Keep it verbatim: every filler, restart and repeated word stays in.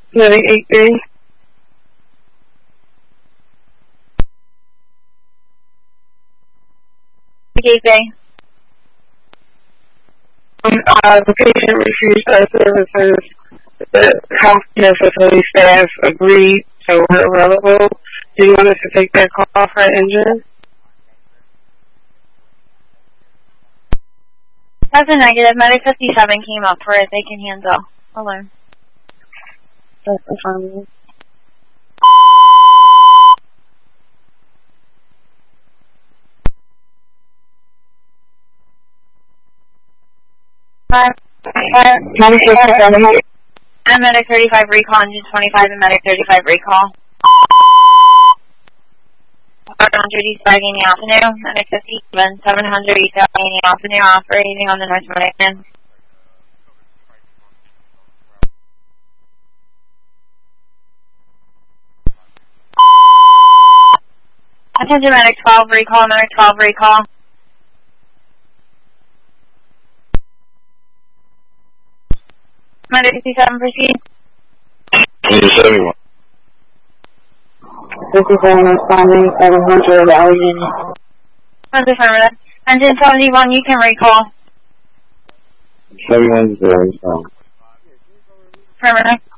Medic eight three. eight three. Um, uh, the patient refused our services. The healthcare facility staff agreed, so we're available. Do you want us to take that call for an engine? That's a negative. Medic fifty-seven came up for it. They can handle. Hello. That's affirmative. Five. Medic fifty-seven. And Medic thirty-five recall, engine twenty-five and Medic thirty-five recall. seven hundred East Allegheny Avenue, Medic fifty-seven, seven hundred East Allegheny Avenue, operating on the North Medican. Attention Medic twelve recall, Medic twelve recall. Medic fifty-seven proceed. Engine seventy-one. fifty-seven responding, seven hundred Allegheny. That's affirmative. Engine seventy-one, you can recall. seventy-one is very strong. Affirmative.